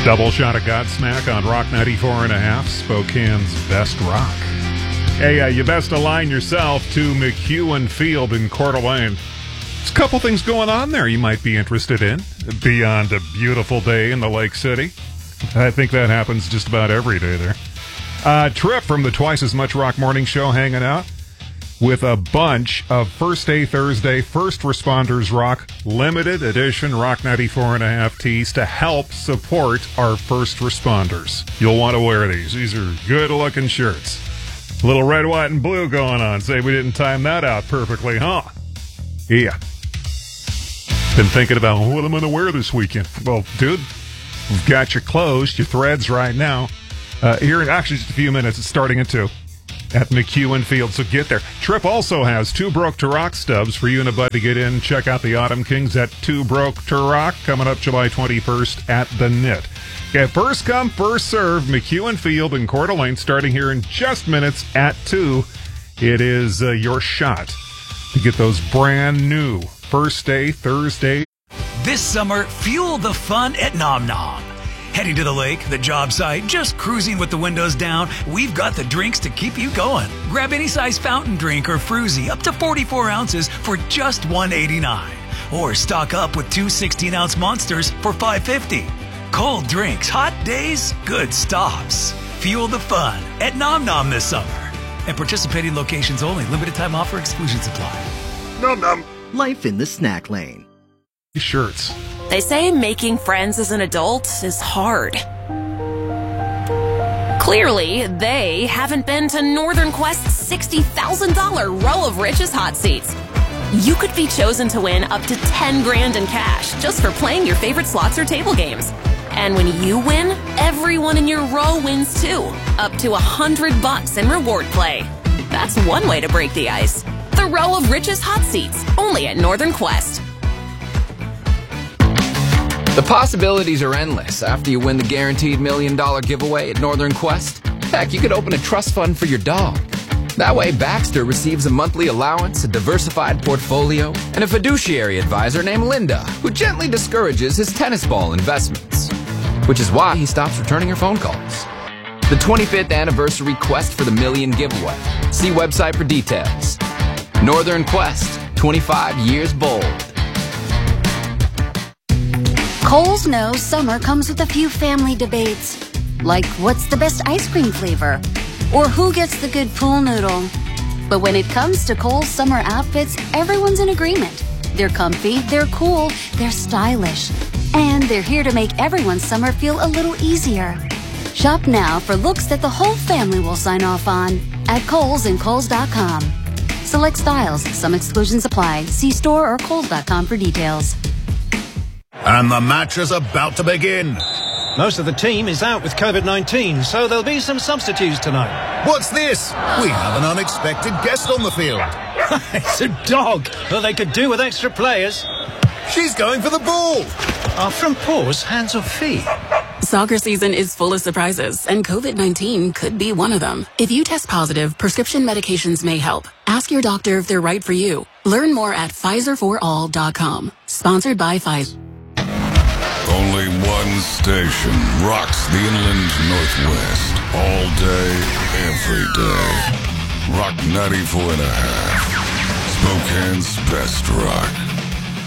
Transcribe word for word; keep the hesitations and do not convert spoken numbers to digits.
Double shot of Godsmack on Rock ninety-four and a half, Spokane's best rock. Hey, uh, you best align yourself to McEwen Field in Coeur d'Alene. There's a couple things going on there you might be interested in, beyond a beautiful day in the Lake City. I think that happens just about every day there. Uh, Trip from the Twice as Much Rock Morning Show hanging out with a bunch of First Day Thursday First Responders Rock limited edition Rock ninety-four and a half tees to help support our first responders. You'll want to wear these. These are good looking shirts. A little red, white, and blue going on. Say we didn't time that out perfectly, huh? Yeah. Been thinking about what I'm going to wear this weekend. Well, dude, we've got your clothes, your threads right now. Uh, here in actually just a few minutes, it's starting at two at McEwen Field, so get there. Trip also has Too Broke to Rock stubs for you and a bud to get in. Check out the Autumn Kings at Too Broke to Rock coming up July twenty-first at the Knit. Okay, first come, first serve, McEwen Field in Coeur d'Alene, starting here in just minutes at two. It is uh, your shot to get those brand new First Day Thursday. This summer, fuel the fun at Nom Nom. Heading to the lake, the job site, just cruising with the windows down, we've got the drinks to keep you going. Grab any size fountain drink or fruzy up to forty-four ounces for just one eighty-nine. Or stock up with two sixteen-ounce monsters for five fifty. Cold drinks, hot days, good stops. Fuel the fun at Nom Nom this summer. And participating locations only. Limited time offer, exclusions apply. Nom Nom. Life in the snack lane. Shirts. They say making friends as an adult is hard. Clearly, they haven't been to Northern Quest's sixty thousand dollars Row of Riches hot seats. You could be chosen to win up to ten grand in cash just for playing your favorite slots or table games. And when you win, everyone in your row wins too, up to a hundred bucks in reward play. That's one way to break the ice. The Row of Riches hot seats, only at Northern Quest. The possibilities are endless after you win the guaranteed million dollar giveaway at Northern Quest. Heck, you could open a trust fund for your dog. That way, Baxter receives a monthly allowance, a diversified portfolio, and a fiduciary advisor named Linda, who gently discourages his tennis ball investments. Which is why he stops returning her phone calls. The twenty-fifth anniversary Quest for the Million giveaway. See website for details. Northern Quest, twenty-five years bold. Kohl's knows summer comes with a few family debates, like what's the best ice cream flavor, or who gets the good pool noodle. But when it comes to Kohl's summer outfits, everyone's in agreement. They're comfy, they're cool, they're stylish, and they're here to make everyone's summer feel a little easier. Shop now for looks that the whole family will sign off on at Kohl's and Kohl's dot com. Select styles, some exclusions apply. See store or Kohl's dot com for details. And the match is about to begin. Most of the team is out with COVID nineteen, so there'll be some substitutes tonight. What's this? We have an unexpected guest on the field. It's a dog. Well, they could do with extra players. She's going for the ball. Are front paws hands or feet? Soccer season is full of surprises, and COVID nineteen could be one of them. If you test positive, prescription medications may help. Ask your doctor if they're right for you. Learn more at Pfizer for all dot com. Sponsored by Pfizer. Only one station rocks the inland Northwest. All day, every day. Rock ninety-four and a half. Spokane's best rock.